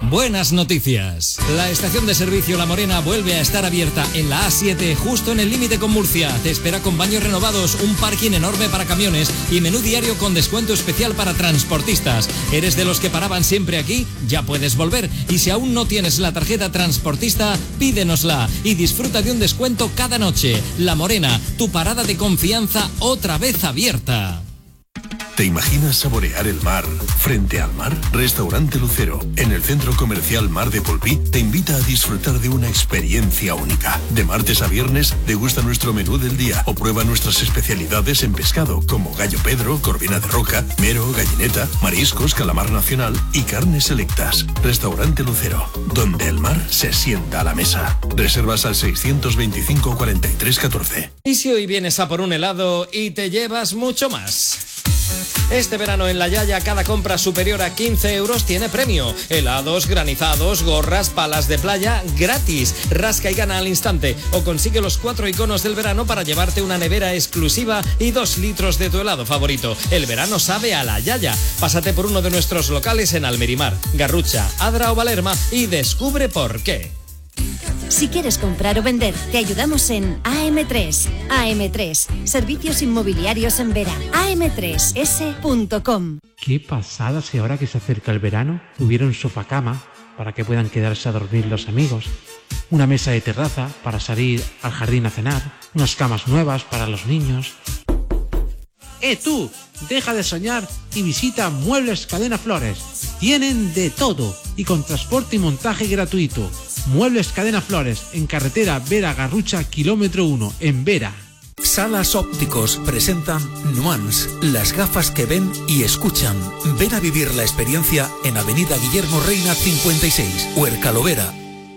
Buenas noticias. La estación de servicio La Morena vuelve a estar abierta en la A7, justo en el límite con Murcia. Te espera con baños renovados, un parking enorme para camiones y menú diario con descuento especial para transportistas. ¿Eres de los que paraban siempre aquí? Ya puedes volver. Y si aún no tienes la tarjeta transportista, pídenosla y disfruta de un descuento cada noche. La Morena, tu parada de confianza otra vez abierta. ¿Te imaginas saborear el mar frente al mar? Restaurante Lucero, en el Centro Comercial Mar de Polpí, te invita a disfrutar de una experiencia única. De martes a viernes, degusta nuestro menú del día o prueba nuestras especialidades en pescado, como gallo Pedro, corvina de roca, mero, gallineta, mariscos, calamar nacional y carnes selectas. Restaurante Lucero, donde el mar se sienta a la mesa. Reservas al 625 43 14. ¿Y si hoy vienes a por un helado y te llevas mucho más? Este verano en La Yaya, cada compra superior a 15 euros tiene premio. Helados, granizados, gorras, palas de playa, gratis. Rasca y gana al instante. O consigue los 4 iconos del verano para llevarte una nevera exclusiva y 2 litros de tu helado favorito. El verano sabe a La Yaya. Pásate por uno de nuestros locales en Almerimar, Garrucha, Adra o Valerma y descubre por qué. Si quieres comprar o vender, te ayudamos en AM3. AM3, servicios inmobiliarios en Vera. am3s.com. Qué pasada si ahora que se acerca el verano hubiera un sofá-cama para que puedan quedarse a dormir los amigos, una mesa de terraza para salir al jardín a cenar, unas camas nuevas para los niños. Tú, deja de soñar y visita Muebles Cadena Flores. Tienen de todo y con transporte y montaje gratuito. Muebles Cadena Flores, en carretera Vera-Garrucha, kilómetro 1, en Vera. Salas Ópticos presentan Nuance, las gafas que ven y escuchan. Ven a vivir la experiencia en Avenida Guillermo Reina 56, Huercalovera.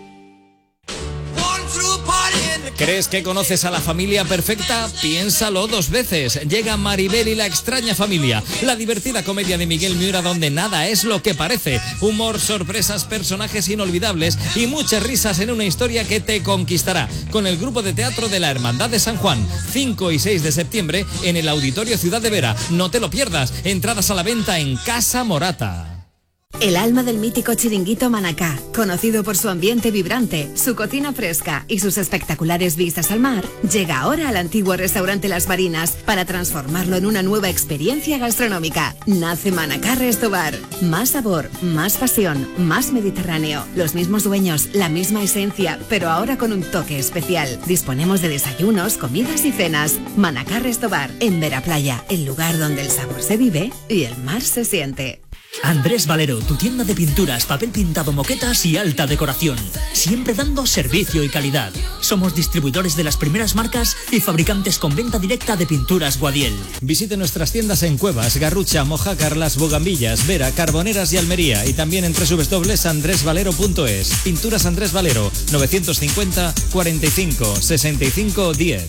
¿Crees que conoces a la familia perfecta? Piénsalo 2 veces. Llega Maribel y la extraña familia, la divertida comedia de Miguel Miura donde nada es lo que parece. Humor, sorpresas, personajes inolvidables y muchas risas en una historia que te conquistará. Con el grupo de teatro de la Hermandad de San Juan, 5 y 6 de septiembre en el Auditorio Ciudad de Vera. No te lo pierdas. Entradas a la venta en Casa Morata. El alma del mítico chiringuito Manacá, conocido por su ambiente vibrante, su cocina fresca y sus espectaculares vistas al mar, llega ahora al antiguo restaurante Las Marinas para transformarlo en una nueva experiencia gastronómica. Nace Manacá Resto Bar. Más sabor, más pasión, más mediterráneo. Los mismos dueños, la misma esencia, pero ahora con un toque especial. Disponemos de desayunos, comidas y cenas. Manacá Resto Bar, en Vera Playa, el lugar donde el sabor se vive y el mar se siente. Andrés Valero, tu tienda de pinturas, papel pintado, moquetas y alta decoración. Siempre dando servicio y calidad. Somos distribuidores de las primeras marcas y fabricantes con venta directa de pinturas Guadiel. Visite nuestras tiendas en Cuevas, Garrucha, Mojácar, Las Bogambillas, Vera, Carboneras y Almería. Y también en www.andresvalero.es. Pinturas Andrés Valero, 950 45 65 10.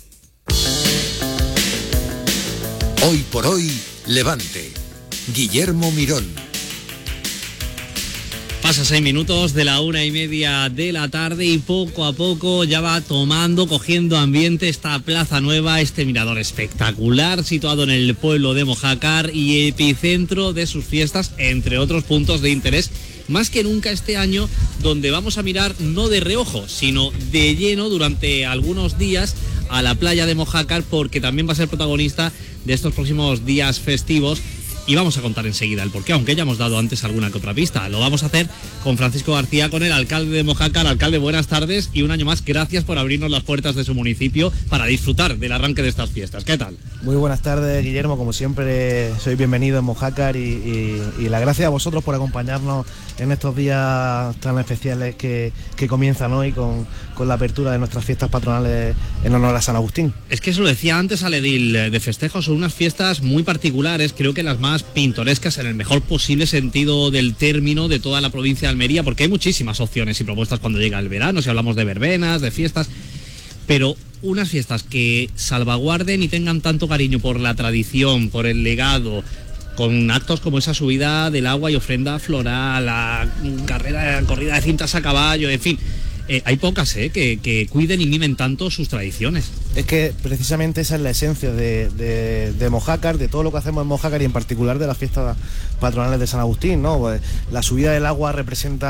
Hoy por hoy, Levante. Guillermo Mirón. Pasa 6 minutos de la 1:30 de la tarde y poco a poco ya va cogiendo ambiente esta plaza nueva, este mirador espectacular situado en el pueblo de Mojácar y epicentro de sus fiestas, entre otros puntos de interés, más que nunca este año, donde vamos a mirar no de reojo, sino de lleno durante algunos días a la playa de Mojácar, porque también va a ser protagonista de estos próximos días festivos. Y vamos a contar enseguida el porqué, aunque ya hemos dado antes alguna que otra pista. Lo vamos a hacer con Francisco García, con el alcalde de Mojácar. Alcalde, buenas tardes y un año más gracias por abrirnos las puertas de su municipio para disfrutar del arranque de estas fiestas. ¿Qué tal? Muy buenas tardes, Guillermo. Como siempre, soy bienvenido en Mojácar y las gracias a vosotros por acompañarnos en estos días tan especiales que comienzan hoy con la apertura de nuestras fiestas patronales en honor a San Agustín. Es que eso lo decía antes al edil de festejos, son unas fiestas muy particulares, creo que las más pintorescas en el mejor posible sentido del término de toda la provincia de Almería, porque hay muchísimas opciones y propuestas cuando llega el verano, si hablamos de verbenas, de fiestas, pero unas fiestas que salvaguarden y tengan tanto cariño por la tradición, por el legado, con actos como esa subida del agua y ofrenda floral, la corrida de cintas a caballo, en fin. Hay pocas que cuiden y mimen tanto sus tradiciones. Es que precisamente esa es la esencia de Mojácar, de todo lo que hacemos en Mojácar y en particular de las fiestas patronales de San Agustín, ¿no? Pues la subida del agua representa